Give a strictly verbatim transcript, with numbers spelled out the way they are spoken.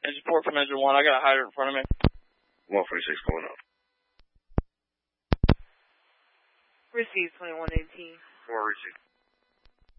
Engine port from engine one. I got a hydrant in front of me. one forty-six going up. Receive twenty-one eighteen. four receive.